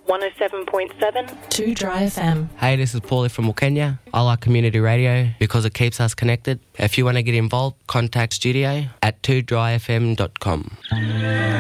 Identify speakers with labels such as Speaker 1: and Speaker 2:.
Speaker 1: 107.7
Speaker 2: 2 Dry FM.
Speaker 3: Hey, this is Paulie from Wilkenya. I like community radio because it keeps us connected. If you want to get involved, contact studio at 2dryfm.com.